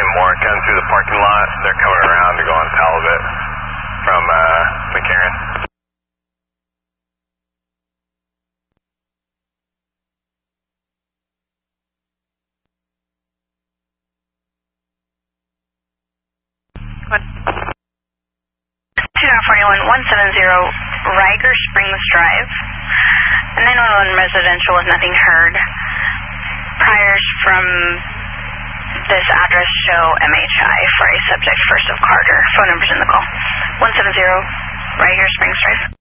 more coming through the parking lot. They're coming around to go on Talbot from McCarran. What? 241-170 Riger Springs Drive. 911 residential with nothing heard. Priors from this address show MHI for a subject first of Carter. Phone number's in the call. 170 Riger Springs Drive.